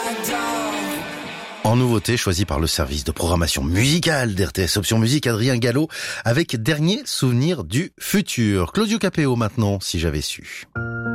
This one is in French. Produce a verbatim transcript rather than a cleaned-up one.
En nouveauté, choisi par le service de programmation musicale d'R T S Option Musique, Adrien Gallo, avec Dernier souvenir du futur. Claudio Capéo maintenant, Si j'avais su.